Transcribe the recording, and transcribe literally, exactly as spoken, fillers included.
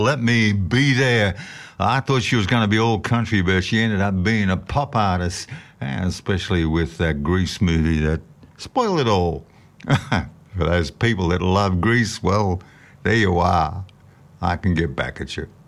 Let Me Be There. I thought she was going to be all country, but she ended up being a pop artist, and especially with that Grease movie that spoiled it all. For those people that love Grease, well, there you are. I can get back at you.